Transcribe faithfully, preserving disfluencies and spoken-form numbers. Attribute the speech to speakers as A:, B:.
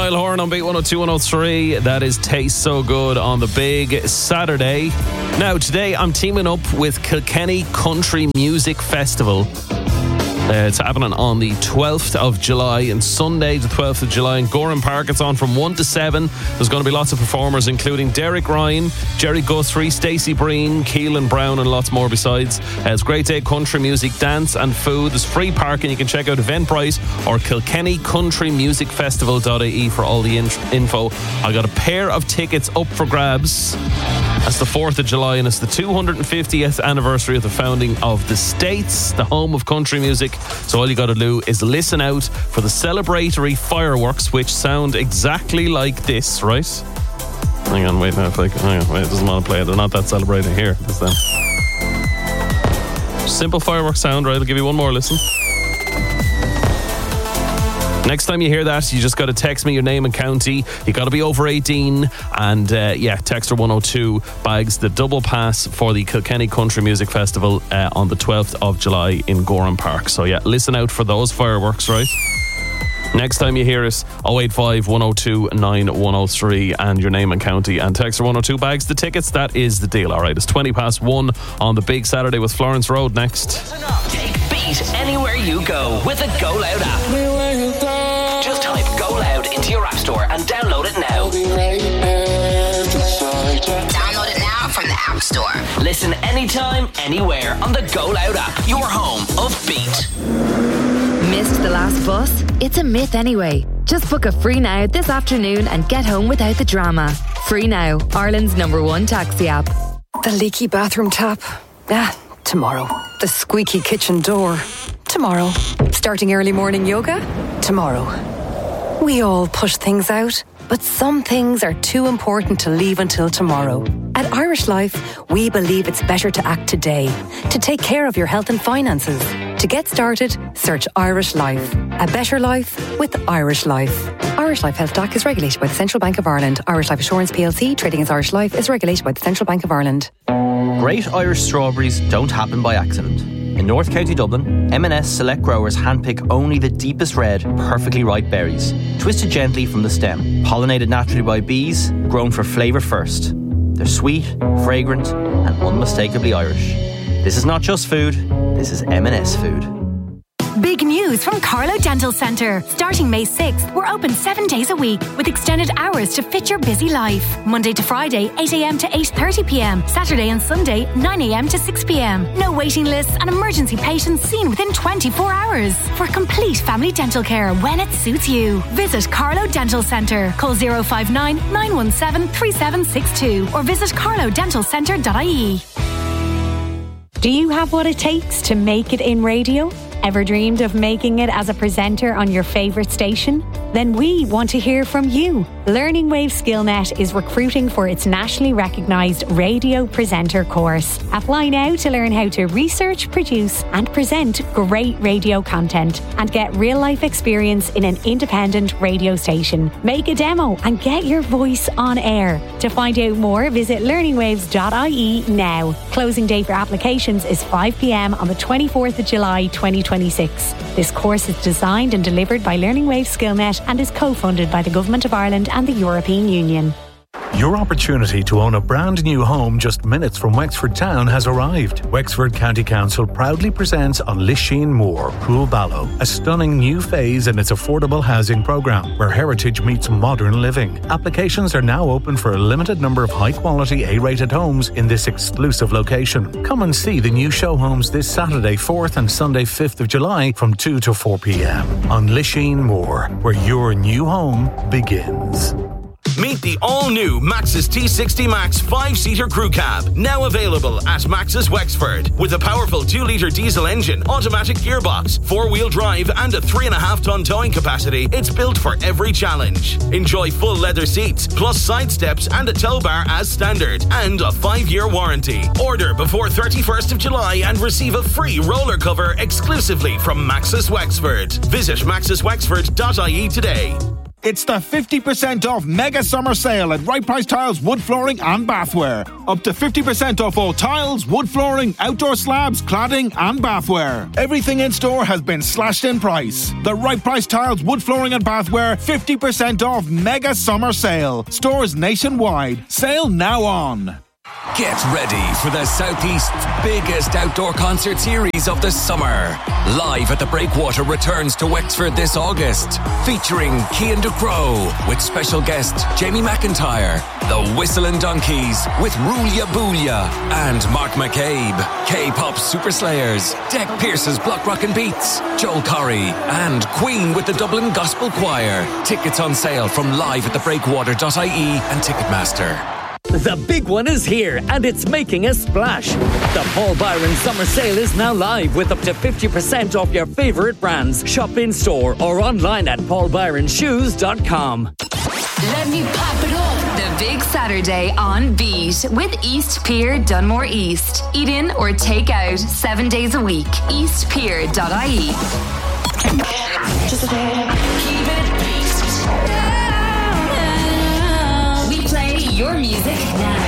A: Niall Horan on Beat one oh two, one oh three. That is Taste So Good on the big Saturday. Now, today I'm teaming up with Kilkenny Country Music Festival. Uh, it's happening on the twelfth of July, and Sunday the twelfth of July in Gorham Park. It's on from one to seven. There's going to be lots of performers, including Derek Ryan, Jerry Guthrie, Stacey Breen, Keelan Brown, and lots more besides. Uh, it's great day, country music, dance and food. There's free parking. You can check out Eventbrite or Kilkenny Country Music Festival dot I E for all the in- info. I got a pair of tickets up for grabs. That's the fourth of July, and it's the two hundred fiftieth anniversary of the founding of the States, the home of country music. So all you got to do is listen out for the celebratory fireworks, which sound exactly like this, right? Hang on, wait, no, if I, hang on, wait, it doesn't want to play it. They're not that celebrating here. It's them. Simple fireworks sound, right? I'll give you one more listen. Next time you hear that, you just got to text me your name and county. You got to be over eighteen, and uh, yeah, Texter one oh two bags the double pass for the Kilkenny Country Music Festival uh, on the twelfth of July in Gorham Park. So yeah, listen out for those fireworks, right? Next time you hear us, oh eight five, one oh two, nine one oh three and your name and county, and Texter one oh two bags the tickets. That is the deal. All right, it's twenty past one on the big Saturday with Florence Road next.
B: Take Beat anywhere you go with the Go Loud app. Just type Go Loud into your app store and download it now.
C: Download it now from the App Store.
B: Listen anytime, anywhere on the Go Loud app. Your home of Beat.
D: Missed the last bus? It's a myth anyway. Just book a Free Now this afternoon and get home without the drama. Free Now, Ireland's number one taxi app.
E: The leaky bathroom tap? Ah, tomorrow. The squeaky kitchen door? Tomorrow. Starting early morning yoga? Tomorrow. We all push things out, but some things are too important to leave until tomorrow. At Irish Life, we believe it's better to act today, to take care of your health and finances. To get started, search Irish Life. A better life with Irish Life. Irish Life Health D A C is regulated by the Central Bank of Ireland. Irish Life Assurance P L C, trading as Irish Life, is regulated by the Central Bank of Ireland.
F: Great Irish strawberries don't happen by accident. In North County Dublin, M and S select growers handpick only the deepest red, perfectly ripe berries, twisted gently from the stem, pollinated naturally by bees, grown for flavour first. They're sweet, fragrant, and unmistakably Irish. This is not just food, this is M and S food.
G: Big news from Carlo Dental Centre. Starting May sixth, we're open seven days a week with extended hours to fit your busy life. Monday to Friday, eight a.m. to eight thirty p.m. Saturday and Sunday, nine a.m. to six p.m. No waiting lists and emergency patients seen within twenty-four hours. For complete family dental care when it suits you. Visit Carlo Dental Centre. Call oh five nine, nine one seven, three seven six two or visit carlo dental centre dot I E.
H: Do you have what it takes to make it in radio? Ever dreamed of making it as a presenter on your favourite station? Then we want to hear from you. Learning Waves SkillNet is recruiting for its nationally recognised radio presenter course. Apply now to learn how to research, produce and present great radio content and get real-life experience in an independent radio station. Make a demo and get your voice on air. To find out more, visit learning waves dot I E now. Closing date for applications is five p.m. on the twenty-fourth of July twenty twenty-six. This course is designed and delivered by Learning Waves SkillNet and is co-funded by the Government of Ireland and the European Union.
I: Your opportunity to own a brand new home just minutes from Wexford town has arrived. Wexford County Council proudly presents on Lishin Moor, Poolballow, a stunning new phase in its affordable housing programme where heritage meets modern living. Applications are now open for a limited number of high-quality A-rated homes in this exclusive location. Come and see the new show homes this Saturday fourth and Sunday fifth of July from two to four p.m. on Lishin Moor, where your new home begins.
J: Meet the all-new Maxus T sixty Max five-seater crew cab, now available at Maxus Wexford. With a powerful two litre diesel engine, automatic gearbox, four-wheel drive and a three and a half tonne towing capacity, it's built for every challenge. Enjoy full leather seats, plus side steps and a tow bar as standard, and a five-year warranty. Order before thirty-first of July and receive a free roller cover exclusively from Maxus Wexford. Visit maxus wexford dot I E today.
K: It's the fifty percent off mega summer sale at Right Price Tiles wood flooring and bathware. Up to fifty percent off all tiles, wood flooring, outdoor slabs, cladding and bathware. Everything in store has been slashed in price. The Right Price Tiles wood flooring and bathware fifty percent off mega summer sale. Stores nationwide. Sale now on.
L: Get ready for the Southeast's biggest outdoor concert series of the summer. Live at the Breakwater returns to Wexford this August, featuring Cian Ducrot with special guest Jamie McIntyre, the Whistling Donkeys with Rulia Boolia and Mark McCabe, K-pop Super Slayers, Deck Pierce's Block Rockin' Beats, Joel Corry and Queen with the Dublin Gospel Choir. Tickets on sale from live at the breakwater dot I E and Ticketmaster.
M: The big one is here, and it's making a splash. The Paul Byron Summer Sale is now live with up to fifty percent off your favourite brands. Shop in store or online at paul byron shoes dot com.
D: Let me pop it up. The big Saturday on Beat with East Pier Dunmore East. Eat in or take out seven days a week. east pier dot I E. Just keep it beat. We play your music now.